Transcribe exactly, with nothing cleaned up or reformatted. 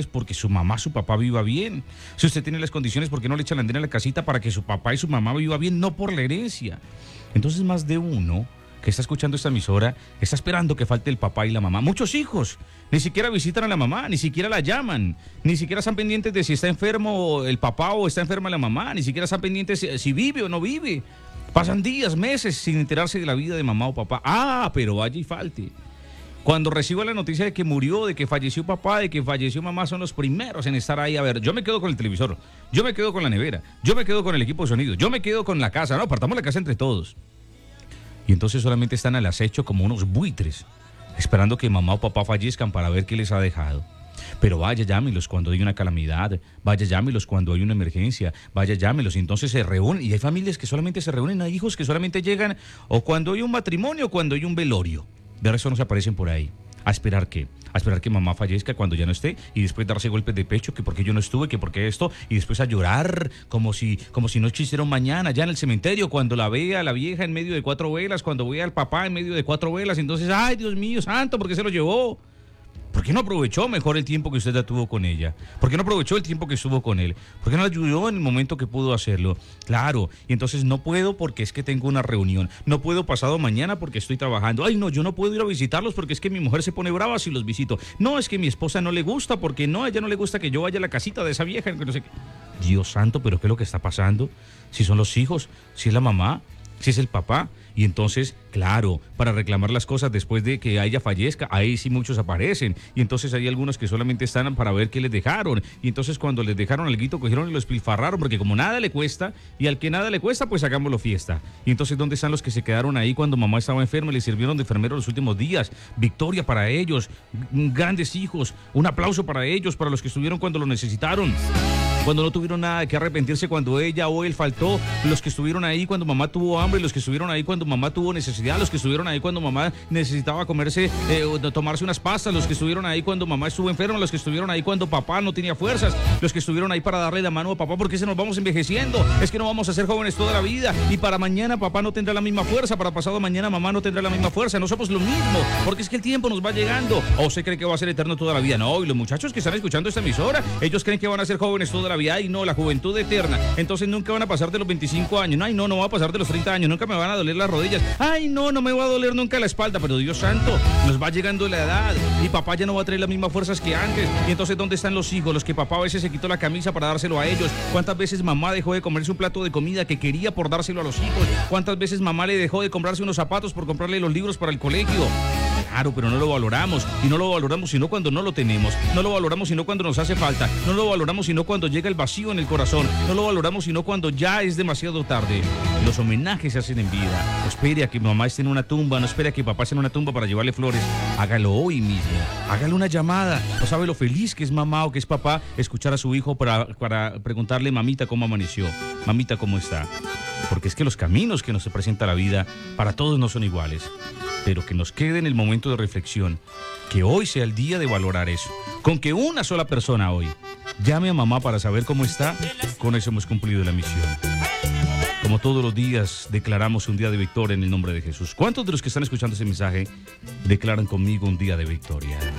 condiciones porque su mamá, su papá viva bien. Si usted tiene las condiciones, ¿por qué no le echa la andena a la casita para que su papá y su mamá viva bien? No por la herencia. Entonces más de uno que está escuchando esta emisora está esperando que falte el papá y la mamá. Muchos hijos ni siquiera visitan a la mamá, ni siquiera la llaman, ni siquiera están pendientes de si está enfermo el papá o está enferma la mamá, ni siquiera están pendientes si, si vive o no vive. Pasan días, meses sin enterarse de la vida de mamá o papá. Ah, pero vaya y falte. Cuando recibo la noticia de que murió, de que falleció papá, de que falleció mamá, son los primeros en estar ahí. A ver, yo me quedo con el televisor, yo me quedo con la nevera, yo me quedo con el equipo de sonido, yo me quedo con la casa. No, apartamos la casa entre todos. Y entonces solamente están al acecho como unos buitres, esperando que mamá o papá fallezcan para ver qué les ha dejado. Pero vaya, llámelos cuando hay una calamidad, vaya, llámelos cuando hay una emergencia, vaya, llámelos. Y entonces se reúnen, y hay familias que solamente se reúnen, hay hijos que solamente llegan o cuando hay un matrimonio o cuando hay un velorio. De resto no se aparecen por ahí. ¿A esperar qué? A esperar que mamá fallezca cuando ya no esté y después darse golpes de pecho, que porque yo no estuve, que porque esto, y después a llorar como si, como si no existiera un mañana ya en el cementerio, cuando la vea la vieja en medio de cuatro velas, cuando vea al papá en medio de cuatro velas, entonces, ay, Dios mío santo, ¿por qué se lo llevó? ¿Por qué no aprovechó mejor el tiempo que usted ya tuvo con ella? ¿Por qué no aprovechó el tiempo que estuvo con él? ¿Por qué no le ayudó en el momento que pudo hacerlo? Claro, y entonces no puedo porque es que tengo una reunión. No puedo pasado mañana porque estoy trabajando. Ay, no, yo no puedo ir a visitarlos porque es que mi mujer se pone brava si los visito. No, es que mi esposa no le gusta porque no, a ella no le gusta que yo vaya a la casita de esa vieja. No sé qué. Dios santo, ¿pero qué es lo que está pasando? Si son los hijos, si es la mamá, si es el papá. Y entonces, claro, para reclamar las cosas después de que ella fallezca, ahí sí muchos aparecen. Y entonces hay algunos que solamente están para ver qué les dejaron. Y entonces cuando les dejaron alguito, cogieron y lo espilfarraron, porque como nada le cuesta, y al que nada le cuesta, pues hagámoslo fiesta. Y entonces, ¿dónde están los que se quedaron ahí cuando mamá estaba enferma y le sirvieron de enfermero los últimos días? Victoria para ellos, grandes hijos, un aplauso para ellos, para los que estuvieron cuando lo necesitaron. Cuando no tuvieron nada que arrepentirse cuando ella o él faltó, los que estuvieron ahí cuando mamá tuvo hambre, los que estuvieron ahí cuando mamá tuvo necesidad, los que estuvieron ahí cuando mamá necesitaba comerse, eh, o tomarse unas pastas, los que estuvieron ahí cuando mamá estuvo enferma, los que estuvieron ahí cuando papá no tenía fuerzas, los que estuvieron ahí para darle la mano a papá, porque se nos vamos envejeciendo, es que no vamos a ser jóvenes toda la vida, y para mañana papá no tendrá la misma fuerza, para pasado mañana mamá no tendrá la misma fuerza, no somos lo mismo, porque es que el tiempo nos va llegando. ¿O usted cree que va a ser eterno toda la vida? No, y los muchachos que están escuchando esta emisora, ellos creen que van a ser jóvenes toda la vida. Ay, no, la juventud eterna. Entonces nunca van a pasar de los veinticinco años. Ay, no, no va a pasar de los treinta años. Nunca me van a doler las rodillas. Ay, no, no me va a doler nunca la espalda. Pero Dios santo, nos va llegando la edad y papá ya no va a traer las mismas fuerzas que antes. Y entonces, ¿dónde están los hijos? Los que papá a veces se quitó la camisa para dárselo a ellos. ¿Cuántas veces mamá dejó de comerse un plato de comida que quería por dárselo a los hijos? ¿Cuántas veces mamá le dejó de comprarse unos zapatos por comprarle los libros para el colegio? Claro, pero no lo valoramos, y no lo valoramos sino cuando no lo tenemos, no lo valoramos sino cuando nos hace falta, no lo valoramos sino cuando llega el vacío en el corazón, no lo valoramos sino cuando ya es demasiado tarde. Los homenajes se hacen en vida. No espere a que mamá esté en una tumba, no espere a que papá esté en una tumba para llevarle flores. Hágalo hoy mismo, hágale una llamada. No sabe lo feliz que es mamá o que es papá escuchar a su hijo para, para preguntarle, mamita, ¿cómo amaneció? Mamita, ¿cómo está? Porque es que los caminos que nos presenta la vida para todos no son iguales. Pero que nos quede en el momento de reflexión, que hoy sea el día de valorar eso. Con que una sola persona hoy llame a mamá para saber cómo está, con eso hemos cumplido la misión. Como todos los días, declaramos un día de victoria en el nombre de Jesús. ¿Cuántos de los que están escuchando ese mensaje declaran conmigo un día de victoria?